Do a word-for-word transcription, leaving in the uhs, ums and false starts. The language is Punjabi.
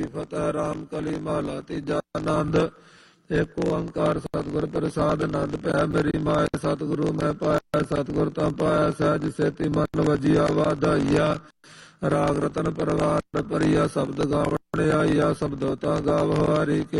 ਫਤਿਹ। ਰਾਮ ਕਲੀ ਮਹਲਾ ਤੀਜਾ। ਆਨੰਦ। ਏਕ ਓੰਕਾਰ ਸਤਿਗੁਰ ਪ੍ਰਸਾਦਿ। ਆਨੰਦ ਭੈ ਮੇਰੀ ਮਾਇਆ ਸਤਿਗੁਰੂ ਮੈਂ ਪਾਇਆ। ਸਤਿਗੁਰ ਤਾਂ ਪਾਇਆ ਸਹਿਜ ਸੇਤੀ ਮਨ ਵਜੀਆ ਵਾਧਾਈਆ। ਰਾਗ ਰਤਨ ਪਰਵਾਰ ਭਰੀਆ। ਸ਼ਬਦ ਗਾਵਣ ਆਈਆ। ਸ਼ਬਦੋ ਤਾਂ ਗਾਵ ਹਵਾਰੀ ਕੇ